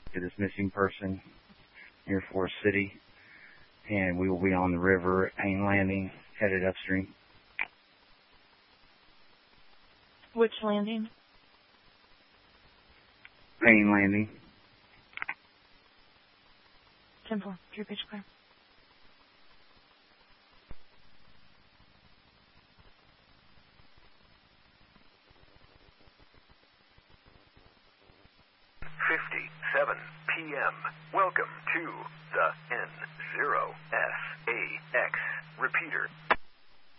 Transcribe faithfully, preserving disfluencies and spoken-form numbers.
to this missing person near Forest City, and we will be on the river at Payne Landing, headed upstream. Which landing? Payne Landing. ten four, three pitch clear. fifty-seven p m Welcome to the N zero S A X repeater.